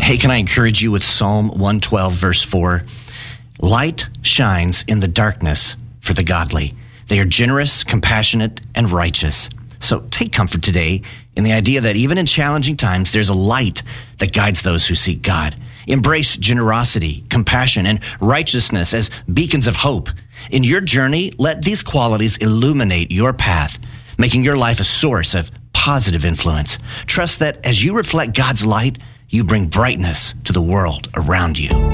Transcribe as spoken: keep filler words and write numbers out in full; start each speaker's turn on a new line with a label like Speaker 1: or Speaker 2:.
Speaker 1: Hey, can I encourage you with Psalm one twelve, verse four? Light shines in the darkness for the godly. They are generous, compassionate, and righteous. So take comfort today in the idea that even in challenging times, there's a light that guides those who seek God. Embrace generosity, compassion, and righteousness as beacons of hope. In your journey, let these qualities illuminate your path, making your life a source of positive influence. Trust that as you reflect God's light, you bring brightness to the world around you.